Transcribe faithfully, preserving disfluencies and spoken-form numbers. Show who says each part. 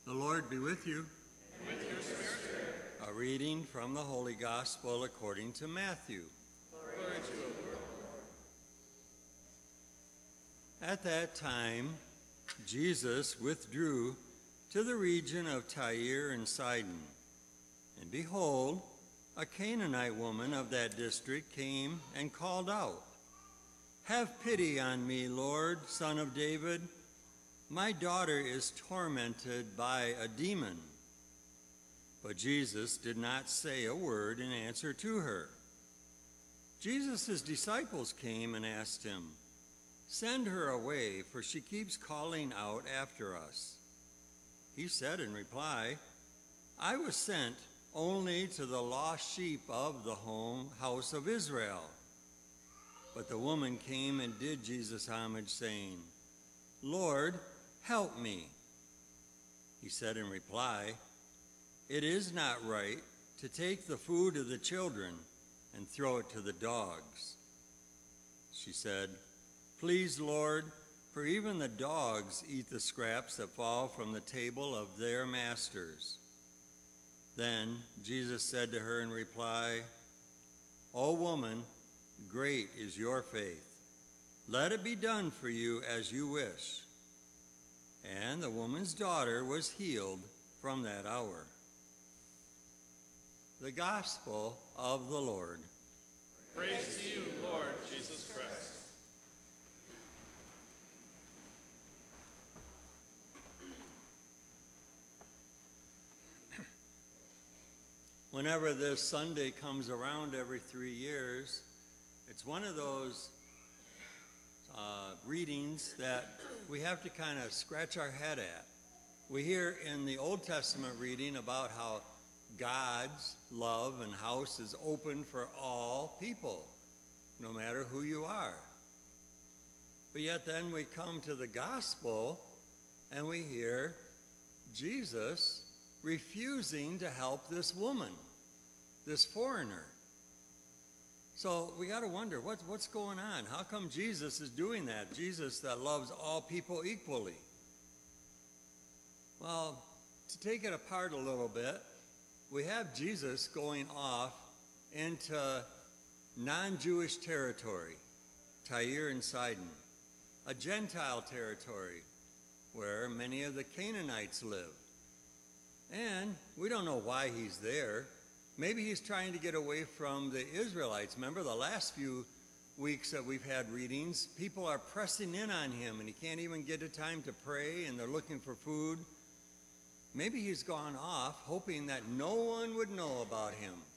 Speaker 1: The Lord be with you.
Speaker 2: And with your spirit.
Speaker 1: A reading from the Holy Gospel according to Matthew.
Speaker 2: Glory to you, O Lord.
Speaker 1: At that time, Jesus withdrew to the region of Tyre and Sidon. And behold, a Canaanite woman of that district came and called out, "Have pity on me, Lord, Son of David. My daughter is tormented by a demon." But Jesus did not say a word in answer to her. Jesus' disciples came and asked him, "Send her away, for she keeps calling out after us." He said in reply, "I was sent only to the lost sheep of the home house of Israel." But the woman came and did Jesus homage, saying, "Lord, help me." He said in reply, "It is not right to take the food of the children and throw it to the dogs." She said, "Please, Lord, for even the dogs eat the scraps that fall from the table of their masters." Then Jesus said to her in reply, "O woman, great is your faith. Let it be done for you as you wish." And the woman's daughter was healed from that hour. The Gospel of the Lord.
Speaker 2: Praise to you, Lord Jesus Christ.
Speaker 1: Whenever this Sunday comes around every three years, it's one of those uh, readings that we have to kind of scratch our head at. We hear in the Old Testament reading about how God's love and house is open for all people, no matter who you are. But yet then we come to the gospel and we hear Jesus refusing to help this woman, this foreigner. So we got to wonder, what's, what's going on? How come Jesus is doing that? Jesus that loves all people equally. Well, to take it apart a little bit, we have Jesus going off into non-Jewish territory, Tyre and Sidon, a Gentile territory where many of the Canaanites live. And we don't know why he's there. Maybe he's trying to get away from the Israelites. Remember the last few weeks that we've had readings, people are pressing in on him and he can't even get a time to pray and they're looking for food. Maybe he's gone off hoping that no one would know about him.